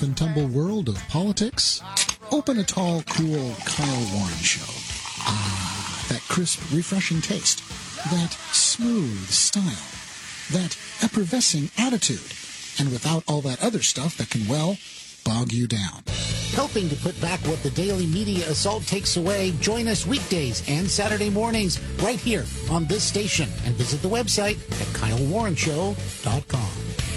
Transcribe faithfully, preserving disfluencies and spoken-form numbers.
and tumble world of politics? Open a tall, cool Kyle Warren show. Ah, that crisp, refreshing taste. That smooth style. That effervescing attitude. And without all that other stuff that can, well, bog you down. Helping to put back what the daily media assault takes away, join us weekdays and Saturday mornings right here on this station and visit the website at kyle warren show dot com.